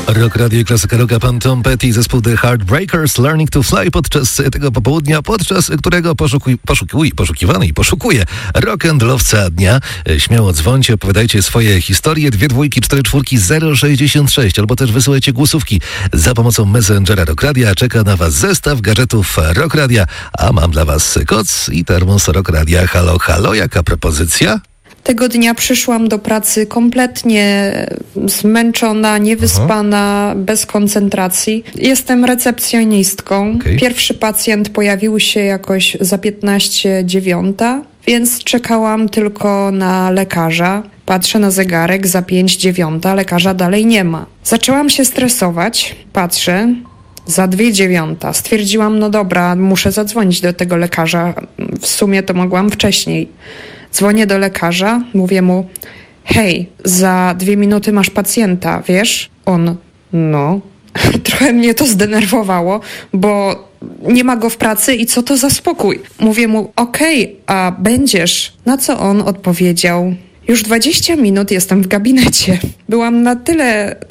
Rock Radio i Klasyka Rocka, pan Tom Petty i zespół The Heartbreakers, Learning to Fly podczas tego popołudnia, podczas którego poszukuje rock'n'rollowca dnia. Śmiało dzwońcie, opowiadajcie swoje historie, 2 2 4 4 066 albo też wysyłajcie głosówki za pomocą Messengera Rock Radia. Czeka na was zestaw gadżetów Rock Radia, a mam dla was koc i termos Rock Radia. Halo, halo, jaka propozycja? Tego dnia przyszłam do pracy kompletnie zmęczona, niewyspana, bez koncentracji. Jestem recepcjonistką. Okay. Pierwszy pacjent pojawił się jakoś za 15:09, więc czekałam tylko na lekarza. Patrzę na zegarek, za 5:09, lekarza dalej nie ma. Zaczęłam się stresować, patrzę, za 2:09. Stwierdziłam, no dobra, muszę zadzwonić do tego lekarza. W sumie to mogłam wcześniej. Dzwonię do lekarza, mówię mu, hej, za 2 minuty masz pacjenta, wiesz? On, no. Trochę mnie to zdenerwowało, bo nie ma go w pracy i co to za spokój? Mówię mu, okej, a będziesz? Na co on odpowiedział, już 20 minut jestem w gabinecie. Byłam na tyle